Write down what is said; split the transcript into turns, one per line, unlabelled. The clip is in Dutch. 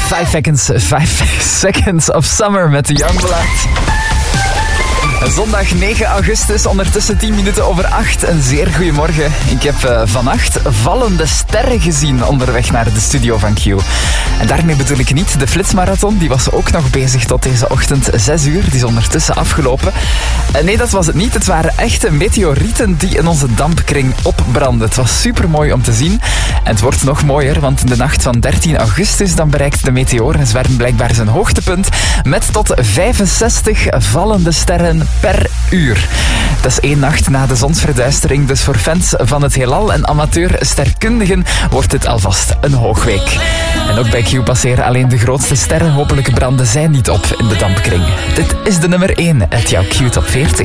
5 Seconds of Summer met de Youngblood. Zondag 9 augustus, ondertussen 10 minuten over 8. Een zeer goeiemorgen. Ik heb vannacht vallende sterren gezien onderweg naar de studio van Q. En daarmee bedoel ik niet de flitsmarathon, die was ook nog bezig tot deze ochtend 6 uur. Die is ondertussen afgelopen. Nee, dat was het niet. Het waren echte meteorieten die in onze dampkring opbranden. Het was super mooi om te zien. En het wordt nog mooier, want in de nacht van 13 augustus dan bereikt de meteorenzwerm blijkbaar zijn hoogtepunt met tot 65 vallende sterren per uur. Dat is 1 nacht na de zonsverduistering, dus voor fans van het heelal en amateur-sterkundigen wordt het alvast een hoogweek. En ook bij Q passeren alleen de grootste sterren. Hopelijk branden zij niet op in de dampkring. Dit is de nummer 1 uit jouw Q Top 40.